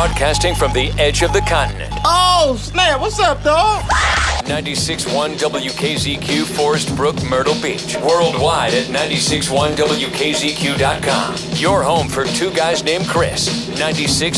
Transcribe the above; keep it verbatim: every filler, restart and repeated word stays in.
Broadcasting from the edge of the continent. Oh, snap. What's up, dog? ninety-six point one W K Z Q, Forest Brook, Myrtle Beach. Worldwide at ninety-six point one W K Z Q dot com. Your home for two guys named Chris. ninety-six